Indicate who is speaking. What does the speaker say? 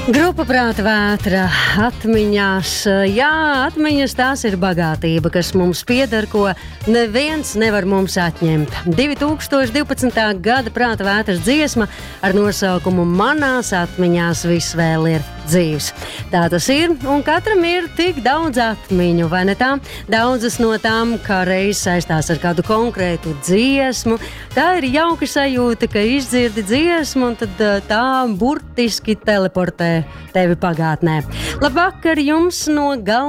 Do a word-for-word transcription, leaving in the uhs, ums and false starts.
Speaker 1: Grupa Prāta vētra atmiņās. Jā, atmiņas tās ir bagātība, kas mums pieder, ko neviens nevar mums atņemt. divi tūkstoši divpadsmitā gada Prāta vētras dziesma ar nosaukumu Manās atmiņās viss vēl ir dzīvs. Tā tas ir, un katram ir tik daudz atmiņu, vai ne tā? Daudzas no tām kā reiz saistās ar kādu konkrētu dziesmu. Tā ir jauka sajūta, ka izdzirdi dziesmu, un tad tā burtiski teleportē tevi pagātnē. Labvakar jums no galvenā.